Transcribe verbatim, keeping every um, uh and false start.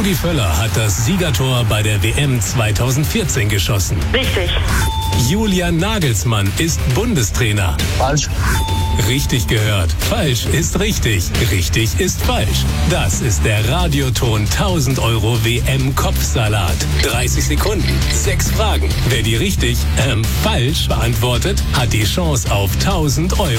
Rudi Völler hat das Siegertor bei der W M zweitausendvierzehn geschossen. Richtig. Julian Nagelsmann ist Bundestrainer. Falsch. Richtig gehört. Falsch ist richtig. Richtig ist falsch. Das ist der Radioton tausend Euro W M-Kopfsalat. dreißig Sekunden, sechs Fragen. Wer die richtig, ähm, falsch beantwortet, hat die Chance auf tausend Euro.